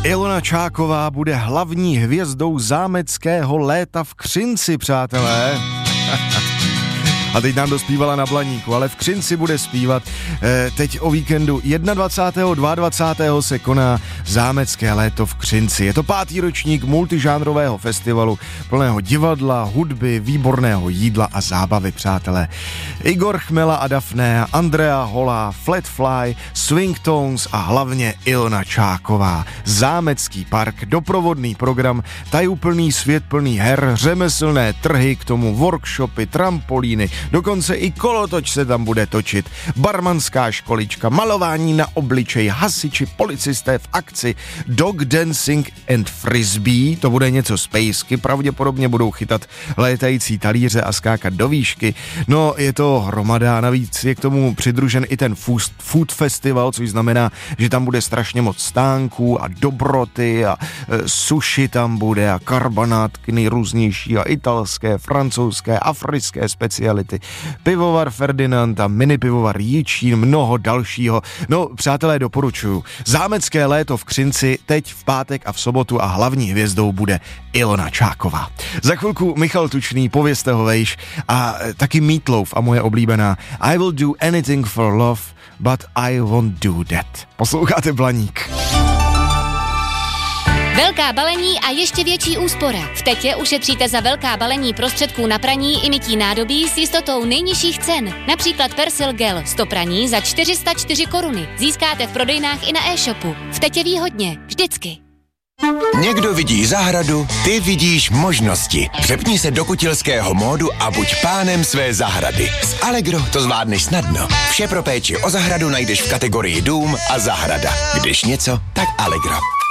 Ilona Čáková bude hlavní hvězdou zámeckého léta v Křinci, přátelé. A teď nám dospívala na Blaníku, ale v Křinci bude zpívat. Teď o víkendu 21. 22. se koná zámecké léto v Křinci. Je to 5. ročník multižánrového festivalu plného divadla, hudby, výborného jídla a zábavy, přátelé. Igor Chmela a Daphné, Andrea Holá, Flatfly, Swingtones a hlavně Ilona Čáková. Zámecký park, doprovodný program, tajuplný svět plný her, řemeslné trhy, k tomu workshopy, trampolíny, dokonce i kolotoč se tam bude točit, barmanská školička, malování na obličej, hasiči, policisté v akci, dog dancing and frisbee, to bude něco z pejsky, pravděpodobně budou chytat létající talíře a skákat do výšky. No, je to hromada, navíc je k tomu přidružen i ten food festival, což znamená, že tam bude strašně moc stánků a dobroty a sushi tam bude a karbanátky nejrůznější a italské, francouzské, africké speciality. Pivovar Ferdinand a mini pivovar Jičín, mnoho dalšího. No, přátelé, doporučuju. Zámecké léto v Křinci teď v pátek a v sobotu a hlavní hvězdou bude Ilona Čáková. Za chvilku Michal Tučný, Povězte ho vejš a taky Meatloaf a moje oblíbená I will do anything for love, but I won't do that. Posloucháte Blaník. Velká balení a ještě větší úspora. V Tetě ušetříte za velká balení prostředků na praní i mytí nádobí s jistotou nejnižších cen. Například Persil Gel 100 praní za 404 koruny. Získáte v prodejnách i na e-shopu. V Tetě výhodně. Vždycky. Někdo vidí zahradu, ty vidíš možnosti. Přepni se do kutilského módu a buď pánem své zahrady. S Allegro to zvládneš snadno. Vše pro péči o zahradu najdeš v kategorii dům a zahrada. Když něco, tak Allegro.